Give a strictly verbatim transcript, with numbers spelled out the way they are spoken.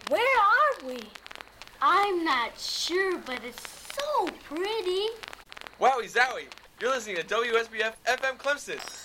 Where are we? I'm not sure, but it's so pretty. Wowie zowie! You're listening to W S B F F M Clemson.